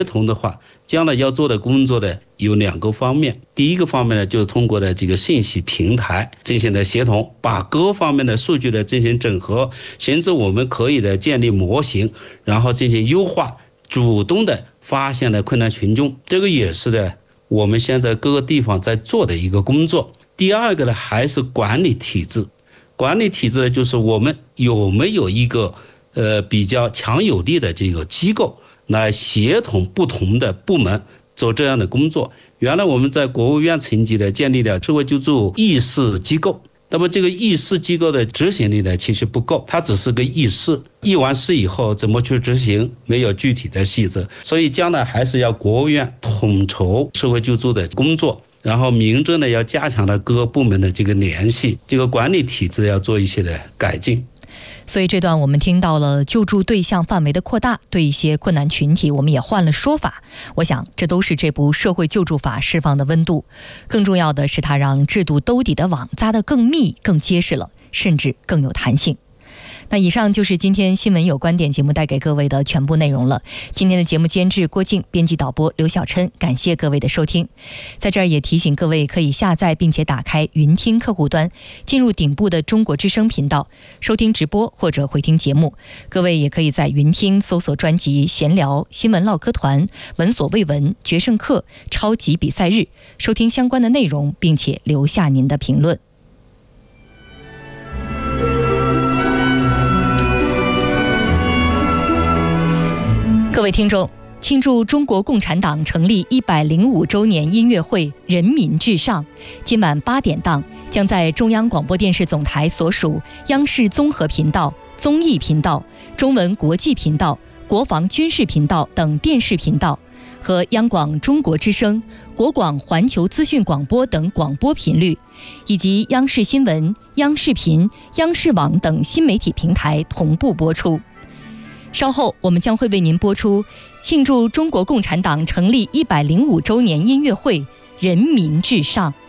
同的话，将来要做的工作呢有2个方面。第一个方面呢，就是通过的这个信息平台进行的协同，把各方面的数据的进行整合，甚至我们可以的建立模型，然后进行优化，主动的发现了困难群众。这个也是的，我们现在各个地方在做的一个工作。第二个呢，还是管理体制。管理体制呢，就是我们有没有一个比较强有力的这个机构来协同不同的部门做这样的工作。原来我们在国务院层级的建立了社会救助议事机构，那么这个议事机构的执行力呢其实不够，它只是个议事，议完事以后怎么去执行没有具体的细则，所以将来还是要国务院统筹社会救助的工作，然后民政呢要加强了各个部门的这个联系，这个管理体制要做一些的改进。 所以这段我们听到了救助对象范围的扩大，对一些困难群体我们也换了说法。我想这都是这部社会救助法释放的温度，更重要的是它让制度兜底的网扎得更密更结实了，甚至更有弹性。那以上就是今天新闻有观点节目带给各位的全部内容了。今天的节目监制郭静，编辑导播刘小琛，感谢各位的收听。在这儿也提醒各位可以下载并且打开云听客户端，进入顶部的中国之声频道收听直播或者回听节目。各位也可以在云听搜索专辑闲聊、新闻唠嗑团、闻所未闻、决胜课、超级比赛日，收听相关的内容，并且留下您的评论。各位听众，庆祝中国共产党成立105周年音乐会人民至上，今晚8点档将在中央广播电视总台所属央视综合频道、综艺频道、中文国际频道、国防军事频道等电视频道和央广中国之声、国广环球资讯广播等广播频率，以及央视新闻、央视频、央视网等新媒体平台同步播出。稍后我们将会为您播出庆祝中国共产党成立105周年音乐会人民至上。